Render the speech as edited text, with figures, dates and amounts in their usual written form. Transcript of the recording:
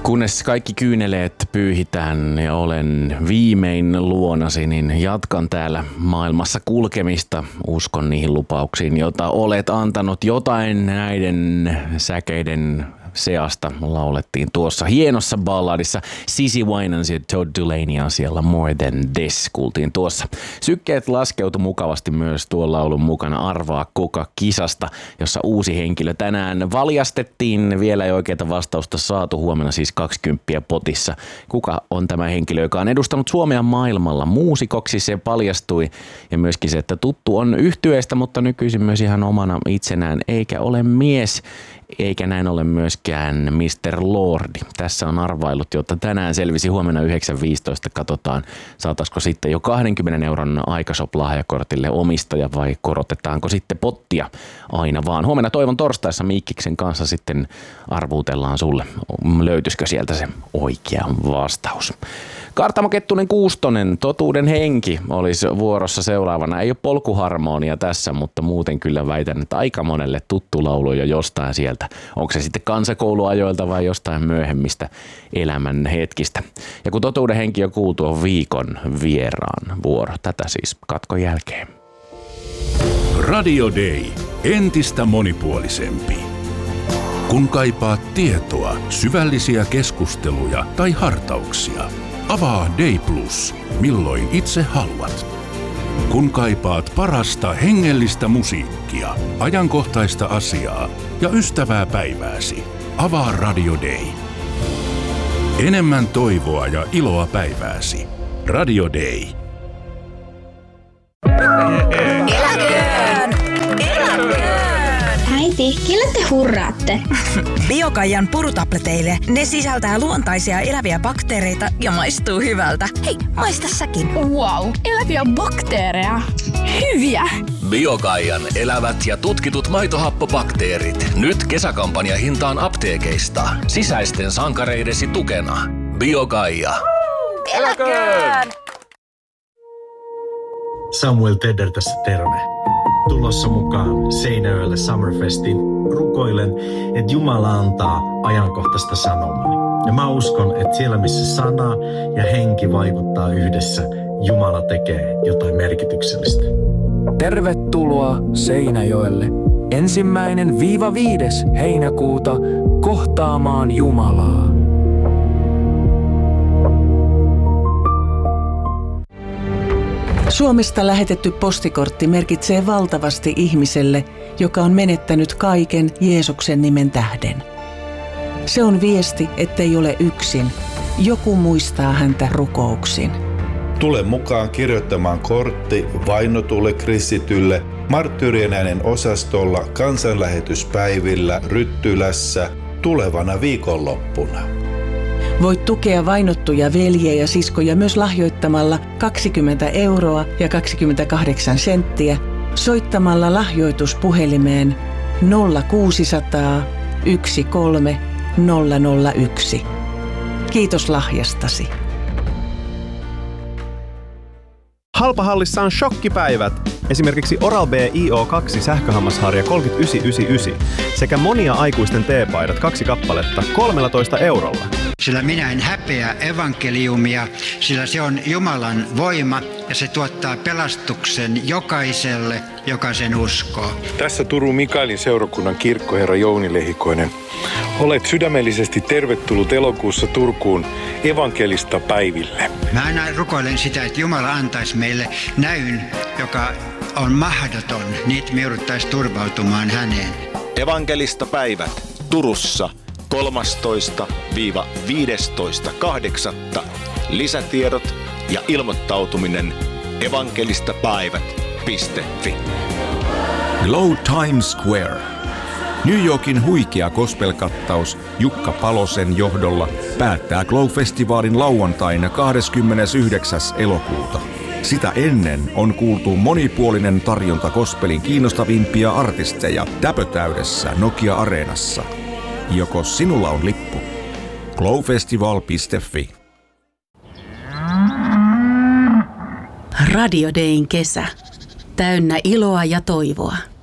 Kunnes kaikki kyyneleet pyyhitään ja olen viimein luonasi, niin jatkan täällä maailmassa kulkemista. Uskon niihin lupauksiin, joita olet antanut. Jotain näiden säkeiden seasta laulettiin tuossa hienossa balladissa. Sissy Winans ja Todd Dulaney asialla More Than This kuultiin tuossa. Sykkeet laskeutu mukavasti myös tuon laulun mukana Arvaa kuka -kisasta, jossa uusi henkilö tänään valjastettiin. Vielä ei oikeita vastausta saatu, huomenna siis 20 potissa. Kuka on tämä henkilö, joka on edustanut Suomea maailmalla muusikoksi? Se paljastui, ja myöskin se, että tuttu on yhtyeestä, mutta nykyisin myös ihan omana itsenään, eikä ole mies. Eikä näin ole myöskään Mr. Lordi. Tässä on arvailut, jotta tänään selvisi. Huomenna 9.15 katsotaan, saataisiko sitten jo 20 euron Aikashop-lahjakortille omistaja vai korotetaanko sitten pottia aina vaan. Huomenna Toivon torstaissa Miikkiksen kanssa sitten arvuutellaan sulle, löytyisikö sieltä se oikea vastaus. Kaartamo Kettunen Kuustonen, Totuuden henki olisi vuorossa seuraavana. Ei ole polkuharmonia tässä, mutta muuten kyllä väitän, että aika monelle tuttu laulu jo jostain sieltä. Onko se sitten kansakouluajoilta vai jostain myöhemmistä elämän hetkistä. Ja kun Totuuden henki on kuultu, on viikon vieraan vuoro. Tätä siis katkon jälkeen. Radio Day. Entistä monipuolisempi. Kun kaipaat tietoa, syvällisiä keskusteluja tai hartauksia, avaa Day Plus, milloin itse haluat. Kun kaipaat parasta hengellistä musiikkia, ajankohtaista asiaa ja ystävää päivääsi, avaa Radio Day. Enemmän toivoa ja iloa päivääsi. Radio Day. Eläköön! Äiti, kelle te hurraatte? Biokaijan purutableteille. Ne sisältää luontaisia eläviä bakteereita ja maistuu hyvältä. Hei, maista säkin. Wow, eläviä bakteereja. Hyviä! Biokaijan elävät ja tutkitut maitohappobakteerit. Nyt kesäkampanja hintaan apteekeista. Sisäisten sankareidesi tukena. Biokaija. Eläköön! Samuel Tedder tässä terve. Tulossa mukaan Seinäjoelle Summerfestiin rukoilen, että Jumala antaa ajankohtaista sanomaa. Ja mä uskon, että siellä missä sana ja henki vaikuttaa yhdessä, Jumala tekee jotain merkityksellistä. Tervetuloa Seinäjoelle 1.–5. heinäkuuta kohtaamaan Jumalaa. Suomesta lähetetty postikortti merkitsee valtavasti ihmiselle, joka on menettänyt kaiken Jeesuksen nimen tähden. Se on viesti, ettei ole yksin. Joku muistaa häntä rukouksin. Tule mukaan kirjoittamaan kortti vainotulle kristitylle Marttyyrien äänen osastolla kansanlähetyspäivillä Ryttylässä tulevana viikonloppuna. Voit tukea vainottuja veljiä ja siskoja myös lahjoittamalla 20 € ja 28 senttiä soittamalla lahjoituspuhelimeen 0600 13 001. Kiitos lahjastasi. Halpahallissa on shokkipäivät. Esimerkiksi Oral-B IO2 sähköhammasharja 39,99 sekä monia aikuisten teepaidat 2 kappaletta 13 €. Sillä minä en häpeä evankeliumia, sillä se on Jumalan voima ja se tuottaa pelastuksen jokaiselle, joka sen uskoo. Tässä Turun Mikaelin seurakunnan kirkkoherra Jouni Lehikoinen. Olet sydämellisesti tervetullut elokuussa Turkuun evankelista päiville. Mä aina rukoilen sitä, että Jumala antaisi meille näyn, joka on mahdoton, niin että me jouduttaisiin turvautumaan häneen. Evankelista päivät Turussa 13–15.8. Lisätiedot ja ilmoittautuminen evankelistapäivät.fi. Low Times Square. New Yorkin huikea gospel-kattaus Jukka Palosen johdolla päättää Glow-festivaalin lauantaina 29. elokuuta. Sitä ennen on kuultu monipuolinen tarjonta gospelin kiinnostavimpia artisteja täpötäydessä Nokia-areenassa. Joko sinulla on lippu? glowfestival.fi. Radio Dayn kesä. Täynnä iloa ja toivoa.